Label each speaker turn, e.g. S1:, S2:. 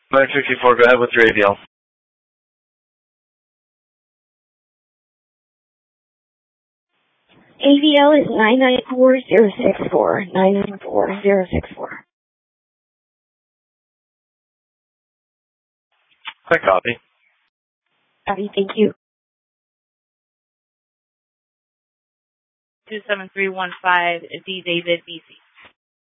S1: 954, go ahead with your AVL.
S2: AVL is 994064. 994064.
S1: I copy.
S2: Copy, thank you.
S3: 27315, D. David, BC.